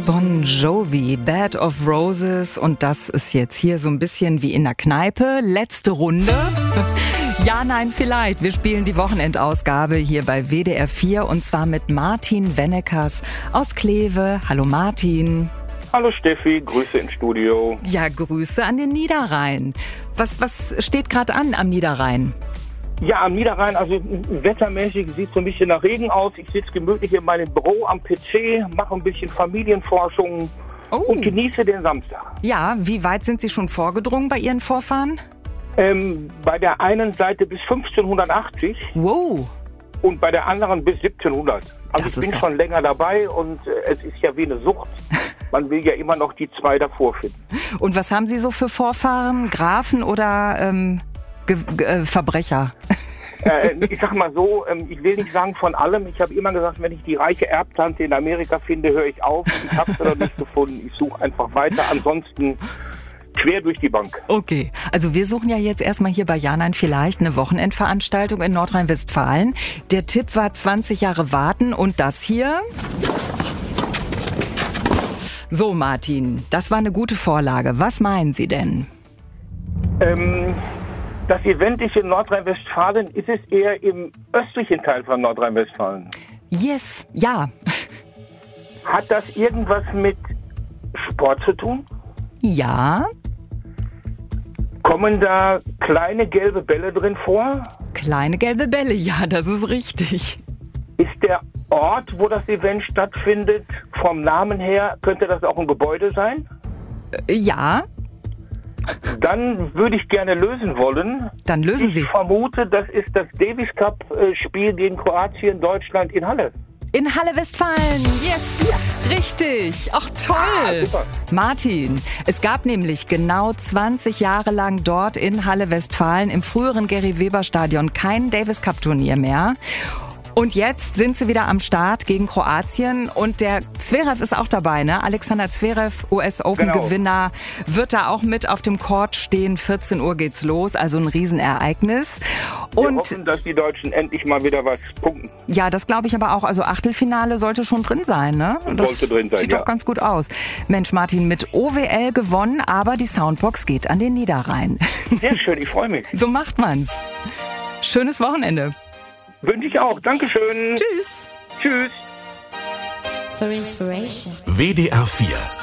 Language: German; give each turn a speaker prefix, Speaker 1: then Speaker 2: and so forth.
Speaker 1: Bon Jovi, Bed of Roses, und das ist jetzt hier so ein bisschen wie in der Kneipe. Letzte Runde. Ja, nein, vielleicht. Wir spielen die Wochenendausgabe hier bei WDR 4 und zwar mit Martin Wennekers aus Kleve. Hallo Martin.
Speaker 2: Hallo Steffi, Grüße ins Studio.
Speaker 1: Ja, Grüße an den Niederrhein. Was steht gerade an am Niederrhein?
Speaker 2: Ja, am Niederrhein, also wettermäßig sieht es so ein bisschen nach Regen aus. Ich sitze gemütlich in meinem Büro am PC, mache ein bisschen Familienforschung und genieße den Samstag.
Speaker 1: Ja, wie weit sind Sie schon vorgedrungen bei Ihren Vorfahren?
Speaker 2: Bei der einen Seite bis 1580.
Speaker 1: Wow.
Speaker 2: Und bei der anderen bis 1700. Also ich bin schon länger dabei und es ist ja wie eine Sucht. Man will ja immer noch die zwei davor finden.
Speaker 1: Und was haben Sie so für Vorfahren? Grafen oder Verbrecher?
Speaker 2: Ich sag mal so, ich will nicht sagen von allem. Ich habe immer gesagt, wenn ich die reiche Erbtante in Amerika finde, höre ich auf. Ich habe sie noch nicht gefunden. Ich suche einfach weiter. Ansonsten quer durch die Bank.
Speaker 1: Okay, also wir suchen ja jetzt erstmal hier bei Ja, nein, vielleicht eine Wochenendveranstaltung in Nordrhein-Westfalen. Der Tipp war 20 Jahre warten und das hier... So Martin, das war eine gute Vorlage. Was meinen Sie denn?
Speaker 2: Das Event ist in Nordrhein-Westfalen. Ist es eher im östlichen Teil von Nordrhein-Westfalen?
Speaker 1: Yes, ja.
Speaker 2: Hat das irgendwas mit Sport zu tun?
Speaker 1: Ja.
Speaker 2: Kommen da kleine gelbe Bälle drin vor?
Speaker 1: Kleine gelbe Bälle, ja, das ist richtig.
Speaker 2: Ist der Ort, wo das Event stattfindet, vom Namen her, könnte das auch ein Gebäude sein?
Speaker 1: Ja.
Speaker 2: Dann würde ich gerne lösen wollen.
Speaker 1: Dann lösen Sie.
Speaker 2: Ich vermute, das ist das Davis Cup Spiel gegen Kroatien, Deutschland in Halle.
Speaker 1: In Halle Westfalen, yes, ja. Richtig, ach toll.
Speaker 2: Super.
Speaker 1: Martin, es gab nämlich genau 20 Jahre lang dort in Halle Westfalen im früheren Gary-Weber-Stadion kein Davis Cup Turnier mehr. Und jetzt sind sie wieder am Start gegen Kroatien und der Zverev ist auch dabei, ne? Alexander Zverev, US-Open-Gewinner, wird da auch mit auf dem Court stehen. 14 Uhr geht's los, also ein Riesenereignis.
Speaker 2: Wir hoffen, dass die Deutschen endlich mal wieder was punkten.
Speaker 1: Ja, das glaube ich aber auch. Also Achtelfinale sollte schon drin sein, ne? Das
Speaker 2: sollte drin sein,
Speaker 1: sieht doch ganz gut aus. Mensch, Martin, mit OWL gewonnen, aber die Soundbox geht an den Niederrhein.
Speaker 2: Sehr schön, ich freue mich.
Speaker 1: So macht man's. Schönes Wochenende.
Speaker 2: Wünsche ich auch. Dankeschön.
Speaker 1: Tschüss.
Speaker 2: Tschüss.
Speaker 3: For inspiration.
Speaker 4: WDR 4